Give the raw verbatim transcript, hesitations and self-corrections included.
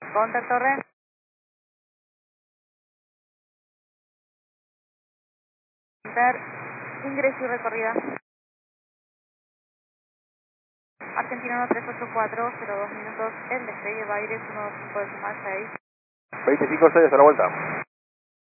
Contact Torre. Inter, ingreso y recorrida. Argentina uno tres ocho cuatro, cero dos minutos, el despegue Baires uno dos cinco decimal seis. veinticinco seis hasta la vuelta.